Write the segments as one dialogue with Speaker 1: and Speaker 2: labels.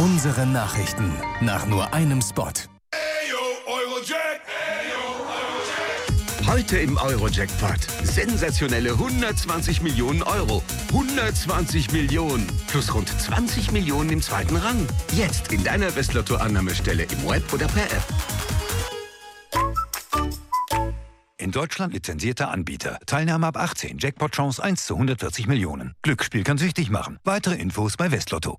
Speaker 1: Unsere Nachrichten nach nur einem Spot.
Speaker 2: Heute im Euro-Jackpot. Sensationelle 120 Millionen Euro. 120 Millionen. Plus rund 20 Millionen im zweiten Rang. Jetzt in deiner Westlotto-Annahmestelle im Web oder per App.
Speaker 3: In Deutschland lizenzierter Anbieter. Teilnahme ab 18. Jackpot-Chance 1 zu 140 Millionen. Glücksspiel kann süchtig machen. Weitere Infos bei Westlotto.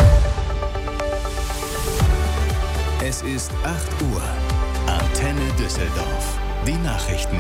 Speaker 1: Es ist 8 Uhr. Antenne Düsseldorf. Die Nachrichten.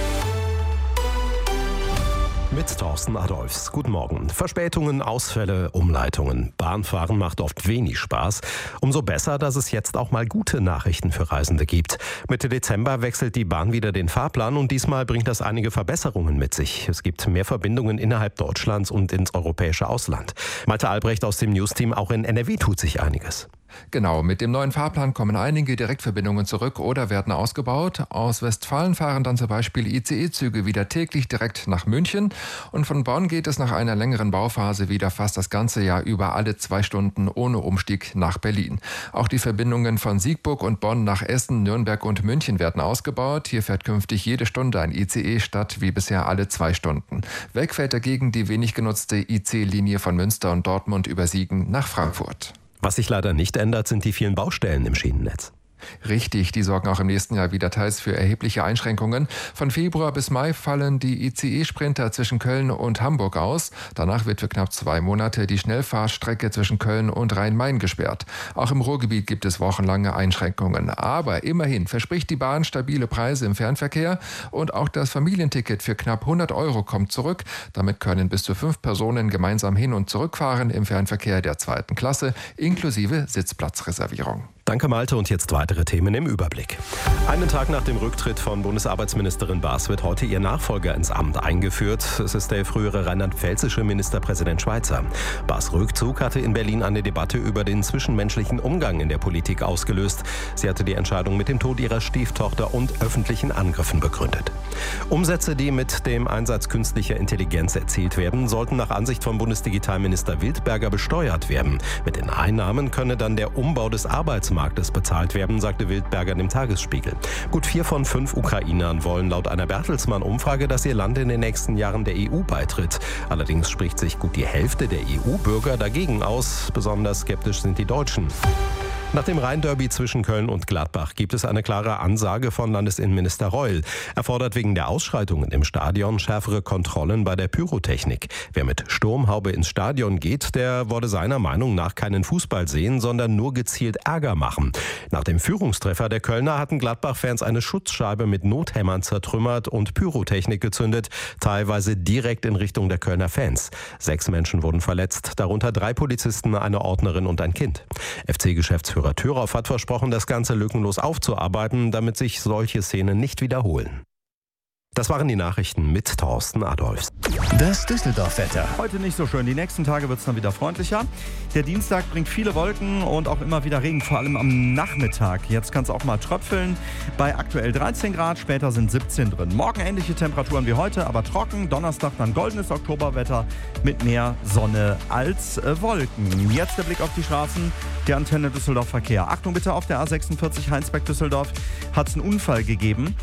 Speaker 4: Mit Thorsten Adolphs. Guten Morgen. Verspätungen, Ausfälle, Umleitungen. Bahnfahren macht oft wenig Spaß. Umso besser, dass es jetzt auch mal gute Nachrichten für Reisende gibt. Mitte Dezember wechselt die Bahn wieder den Fahrplan und diesmal bringt das einige Verbesserungen mit sich. Es gibt mehr Verbindungen innerhalb Deutschlands und ins europäische Ausland. Malte Albrecht aus dem Newsteam, auch in NRW tut sich einiges.
Speaker 5: Genau, mit dem neuen Fahrplan kommen einige Direktverbindungen zurück oder werden ausgebaut. Aus Westfalen fahren dann zum Beispiel ICE-Züge wieder täglich direkt nach München. Und von Bonn geht es nach einer längeren Bauphase wieder fast das ganze Jahr über alle 2 Stunden ohne Umstieg nach Berlin. Auch die Verbindungen von Siegburg und Bonn nach Essen, Nürnberg und München werden ausgebaut. Hier fährt künftig jede Stunde ein ICE statt wie bisher alle 2 Stunden. Weg fällt dagegen die wenig genutzte IC-Linie von Münster und Dortmund über Siegen nach Frankfurt.
Speaker 4: Was sich leider nicht ändert, sind die vielen Baustellen im Schienennetz.
Speaker 5: Richtig, die sorgen auch im nächsten Jahr wieder teils für erhebliche Einschränkungen. Von Februar bis Mai fallen die ICE-Sprinter zwischen Köln und Hamburg aus. Danach wird für knapp 2 Monate die Schnellfahrstrecke zwischen Köln und Rhein-Main gesperrt. Auch im Ruhrgebiet gibt es wochenlange Einschränkungen. Aber immerhin verspricht die Bahn stabile Preise im Fernverkehr und auch das Familienticket für knapp 100 € kommt zurück. Damit können bis zu 5 Personen gemeinsam hin- und zurückfahren im Fernverkehr der 2. Klasse, inklusive Sitzplatzreservierung.
Speaker 4: Danke Malte und jetzt weitere Themen im Überblick. Einen Tag nach dem Rücktritt von Bundesarbeitsministerin Baas wird heute ihr Nachfolger ins Amt eingeführt. Es ist der frühere rheinland-pfälzische Ministerpräsident Schweizer. Baas' Rückzug hatte in Berlin eine Debatte über den zwischenmenschlichen Umgang in der Politik ausgelöst. Sie hatte die Entscheidung mit dem Tod ihrer Stieftochter und öffentlichen Angriffen begründet. Umsätze, die mit dem Einsatz künstlicher Intelligenz erzielt werden, sollten nach Ansicht von Bundesdigitalminister Wildberger besteuert werden. Mit den Einnahmen könne dann der Umbau des Arbeitsmarktes bezahlt werden, sagte Wildberger dem Tagesspiegel. Gut 4 von 5 Ukrainern wollen laut einer Bertelsmann-Umfrage, dass ihr Land in den nächsten Jahren der EU beitritt. Allerdings spricht sich gut die Hälfte der EU-Bürger dagegen aus. Besonders skeptisch sind die Deutschen. Nach dem Rhein-Derby zwischen Köln und Gladbach gibt es eine klare Ansage von Landesinnenminister Reul. Er fordert wegen der Ausschreitungen im Stadion schärfere Kontrollen bei der Pyrotechnik. Wer mit Sturmhaube ins Stadion geht, der wolle seiner Meinung nach keinen Fußball sehen, sondern nur gezielt Ärger machen. Nach dem Führungstreffer der Kölner hatten Gladbach-Fans eine Schutzscheibe mit Nothämmern zertrümmert und Pyrotechnik gezündet, teilweise direkt in Richtung der Kölner Fans. 6 Menschen wurden verletzt, darunter 3 Polizisten, eine Ordnerin und ein Kind. FC-Geschäftsführer Thüroff hat versprochen, das Ganze lückenlos aufzuarbeiten, damit sich solche Szenen nicht wiederholen. Das waren die Nachrichten mit Thorsten Adolphs.
Speaker 1: Das Düsseldorf-Wetter.
Speaker 6: Heute nicht so schön. Die nächsten Tage wird es dann wieder freundlicher. Der Dienstag bringt viele Wolken und auch immer wieder Regen, vor allem am Nachmittag. Jetzt kann es auch mal tröpfeln. Bei aktuell 13 Grad, später sind 17 drin. Morgen ähnliche Temperaturen wie heute, aber trocken. Donnerstag dann goldenes Oktoberwetter mit mehr Sonne als Wolken. Jetzt der Blick auf die Straßen. Der Antenne Düsseldorf Verkehr. Achtung bitte, auf der A46 Heinsberg-Düsseldorf hat es einen Unfall gegeben.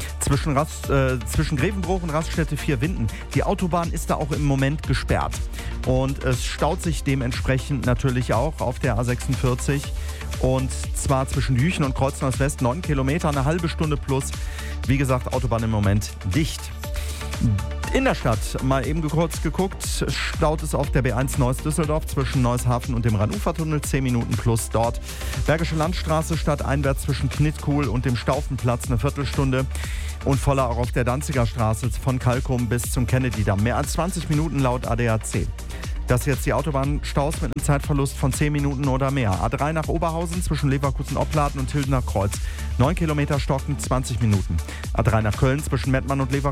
Speaker 6: Zwischen Grevenbruch und Raststätte Vierwinden. Die Autobahn ist da auch im Moment gesperrt. Und es staut sich dementsprechend natürlich auch auf der A46. Und zwar zwischen Jüchen und Kreuzneuss West 9 Kilometer, eine halbe Stunde plus. Wie gesagt, Autobahn im Moment dicht. In der Stadt mal eben kurz geguckt, staut es auf der B1 Neuss-Düsseldorf zwischen Neusshafen und dem Rhein-Ufer-Tunnel 10 Minuten plus dort. Bergische Landstraße stadteinwärts zwischen Knittkuhl und dem Staufenplatz eine Viertelstunde. Und voller auch auf der Danziger Straße von Kalkum bis zum Kennedy-Damm. Mehr als 20 Minuten laut ADAC. Das jetzt die Autobahnstaus mit einem Zeitverlust von 10 Minuten oder mehr. A3 nach Oberhausen zwischen Leverkusen-Opladen und Hildener Kreuz. 9 Kilometer stockend, 20 Minuten. A3 nach Köln zwischen Mettmann und Leverkusen.